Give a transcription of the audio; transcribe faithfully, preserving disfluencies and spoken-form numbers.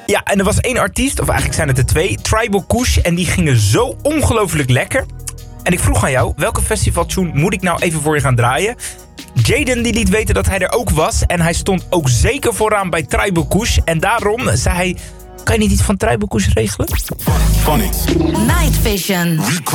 Ja, en er was één artiest, of eigenlijk zijn het er twee, Tribal Kush. En die gingen zo ongelooflijk lekker. En ik vroeg aan jou, welke festivaltune moet ik nou even voor je gaan draaien? Jaden die liet weten dat hij er ook was. En hij stond ook zeker vooraan bij Tribal Kush. En daarom zei hij, kan je niet iets van Tribal Kush regelen? Funny. Night Vision.